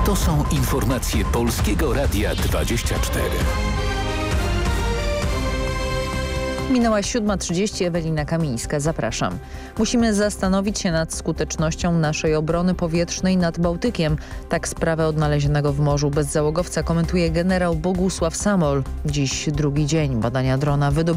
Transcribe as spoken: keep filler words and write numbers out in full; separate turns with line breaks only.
To są informacje Polskiego Radia dwadzieścia cztery.
Minęła siódma trzydzieści, Ewelina Kamińska, zapraszam. Musimy zastanowić się nad skutecznością naszej obrony powietrznej nad Bałtykiem. Tak sprawę odnalezionego w morzu bezzałogowca komentuje generał Bogusław Samol. Dziś drugi dzień badania drona wydobytego